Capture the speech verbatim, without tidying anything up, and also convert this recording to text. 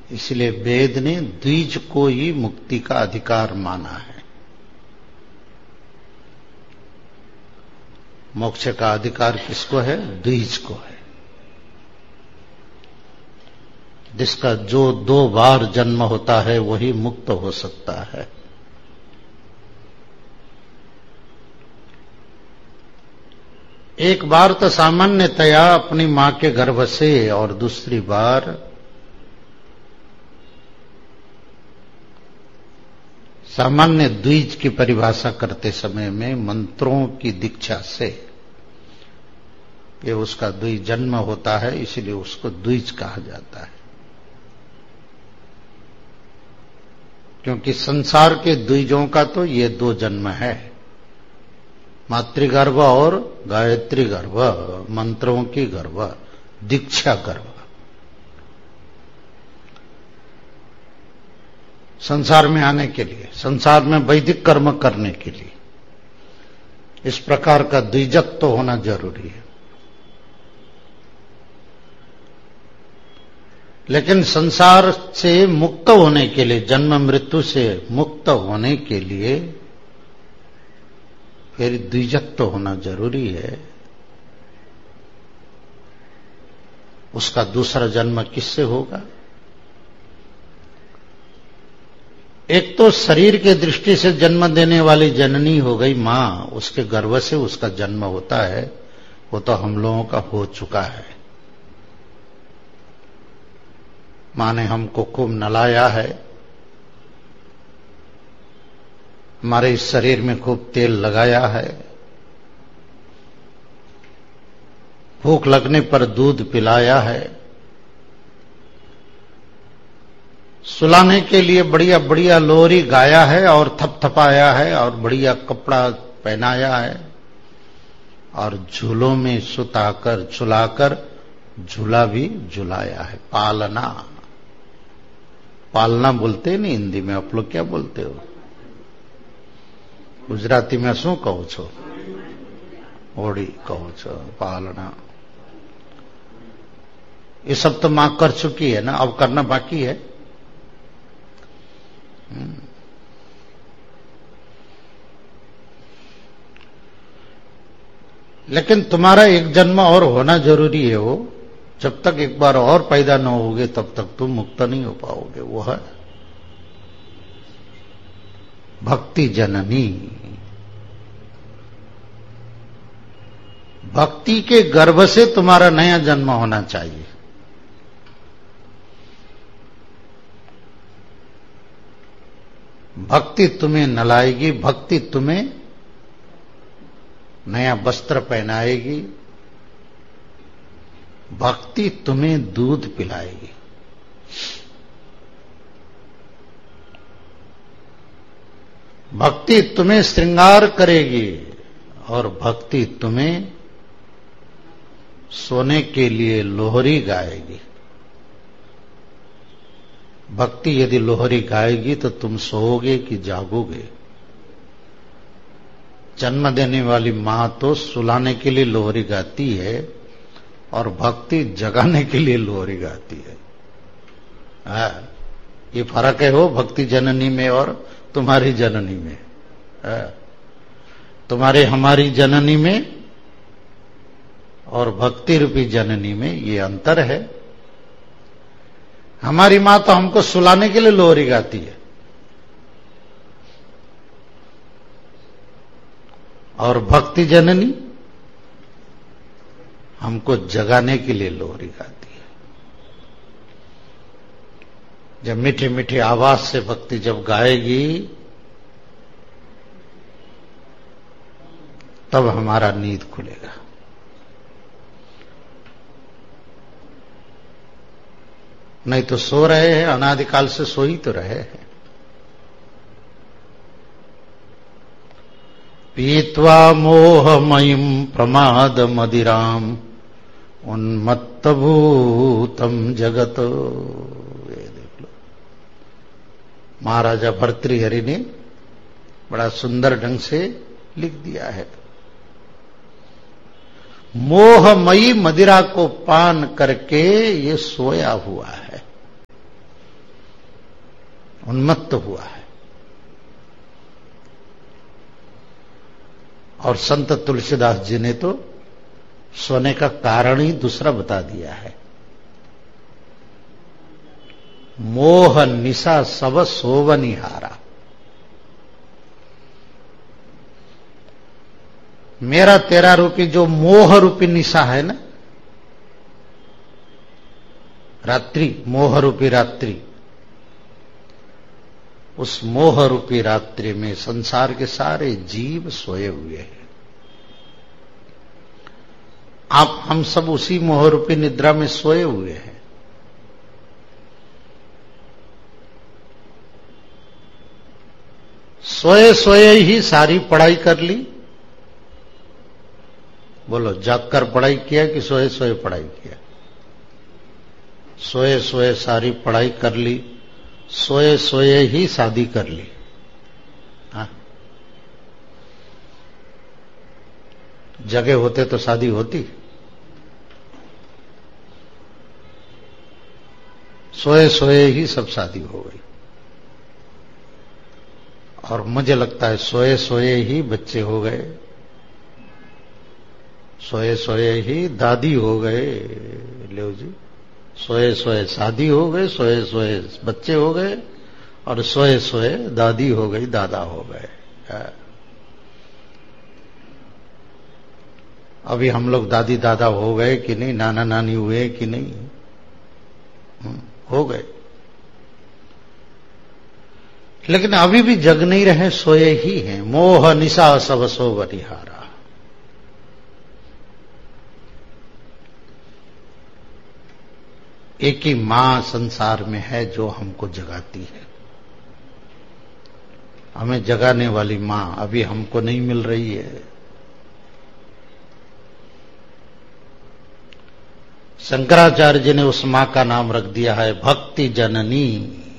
इसलिए वेद ने द्विज को ही मुक्ति का अधिकार माना है। मोक्ष का अधिकार किसको है? द्विज को है, जिसका जो दो बार जन्म होता है वही मुक्त हो सकता है। एक बार तो सामान्यतया अपनी मां के गर्भ से, और दूसरी बार सामान्य द्विज की परिभाषा करते समय में मंत्रों की दीक्षा से ये उसका द्विज जन्म होता है, इसलिए उसको द्विज कहा जाता है। क्योंकि संसार के द्विजों का तो ये दो जन्म है, मातृगर्भ और गायत्री गर्भ, मंत्रों की गर्भ, दीक्षा गर्भ। संसार में आने के लिए, संसार में वैदिक कर्म करने के लिए इस प्रकार का द्विजत्व तो होना जरूरी है। लेकिन संसार से मुक्त होने के लिए, जन्म मृत्यु से मुक्त होने के लिए फिर द्विजत्व होना जरूरी है। उसका दूसरा जन्म किससे होगा? एक तो शरीर के दृष्टि से जन्म देने वाली जननी हो गई मां, उसके गर्भ से उसका जन्म होता है, वो तो हम लोगों का हो चुका है। मां ने हमको खूब नलाया है, हमारे इस शरीर में खूब तेल लगाया है, भूख लगने पर दूध पिलाया है, सुलाने के लिए बढ़िया बढ़िया लोरी गाया है और थपथपाया है और बढ़िया कपड़ा पहनाया है, और झूलों में सुताकर झुलाकर झूला भी झुलाया है। पालना, पालना बोलते नहीं हिंदी में, आप लोग क्या बोलते हो? गुजराती में शू कहू छो? ओडी कहू छो, पालना। ये सब तो मां कर चुकी है ना, अब करना बाकी है। लेकिन तुम्हारा एक जन्म और होना जरूरी है। वो जब तक एक बार और पैदा न होगे तब तक तुम मुक्त नहीं हो पाओगे। वो है भक्ति जननी। भक्ति के गर्भ से तुम्हारा नया जन्म होना चाहिए। भक्ति तुम्हें नलाएगी, भक्ति तुम्हें नया वस्त्र पहनाएगी, भक्ति तुम्हें दूध पिलाएगी। भक्ति तुम्हें श्रृंगार करेगी और भक्ति तुम्हें सोने के लिए लोहरी गाएगी। भक्ति यदि लोहरी गाएगी तो तुम सोओगे कि जागोगे? जन्म देने वाली मां तो सुलाने के लिए लोहरी गाती है और भक्ति जगाने के लिए लोहरी गाती है। आ, ये फर्क है हो भक्ति जननी में और तुम्हारी जननी में। आ, तुम्हारे हमारी जननी में और भक्ति रूपी जननी में ये अंतर है। हमारी मां तो हमको सुलाने के लिए लोहरी गाती है और भक्ति जननी हमको जगाने के लिए लोहरी गाती है। जब मीठी मीठी आवाज से भक्ति जब गाएगी तब हमारा नींद खुलेगा। नहीं तो सो रहे हैं, अनादिकाल से सो ही तो रहे हैं। पीत्वा मोहमयीं प्रमाद मदिराम उन्मत्तभूतम जगत। ये देख लो, महाराजा भर्तृहरि ने बड़ा सुंदर ढंग से लिख दिया है। मोहमयी मदिरा को पान करके ये सोया हुआ है। उन्मत्त हुआ है। और संत तुलसीदास जी ने तो सोने का कारण ही दूसरा बता दिया है। मोह निशा सब सोवनिहारा। मेरा तेरा रूपी जो मोह रूपी निशा है ना, रात्रि, मोह रूपी रात्रि, उस मोह रूपी रात्रि में संसार के सारे जीव सोए हुए हैं। आप हम सब उसी मोह रूपी निद्रा में सोए हुए हैं। सोए सोए ही सारी पढ़ाई कर ली। बोलो, जागकर पढ़ाई किया कि सोए सोए पढ़ाई किया? सोए सोए सारी पढ़ाई कर ली, सोए सोए ही शादी कर ली। हाँ, जगह होते तो शादी होती। सोए सोए ही सब शादी हो गई। और मुझे लगता है सोए सोए ही बच्चे हो गए, सोए सोए ही दादी हो गए। लो जी, सोए सोए शादी हो गए, सोए सोए बच्चे हो गए, और सोए सोए दादी हो गई, दादा हो गए। अभी हम लोग दादी दादा हो गए कि नहीं, नाना नानी हुए कि नहीं? हो गए। लेकिन अभी भी जग नहीं रहे, सोए ही हैं। मोह निशा सब सो बनिहारा। एक ही मां संसार में है जो हमको जगाती है। हमें जगाने वाली मां अभी हमको नहीं मिल रही है। शंकराचार्य जी ने उस मां का नाम रख दिया है भक्ति जननी।